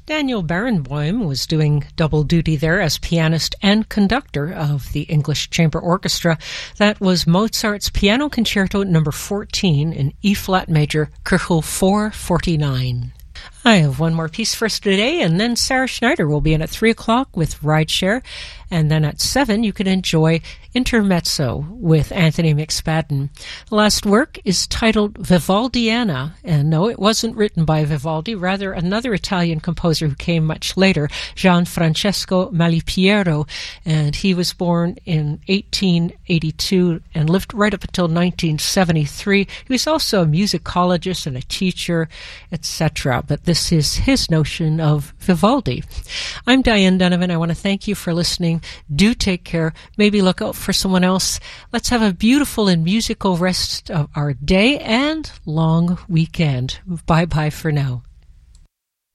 Daniel Barenboim was doing double duty there as pianist and conductor of the English Chamber Orchestra. That was Mozart's Piano Concerto No. 14 in E-flat major, Köchel 449. I have one more piece for us today, and then Sarah Schneider will be in at 3 o'clock with Rideshare, and then at 7 you can enjoy Intermezzo with Anthony McSpadden. The last work is titled Vivaldiana, and no, it wasn't written by Vivaldi, rather another Italian composer who came much later, Gianfrancesco Malipiero, and he was born in 1882 and lived right up until 1973. He was also a musicologist and a teacher, etc., but this is his notion of Vivaldi. I'm Diane Donovan. I want to thank you for listening. Do take care. Maybe look out for someone else. Let's have a beautiful and musical rest of our day and long weekend. Bye-bye for now.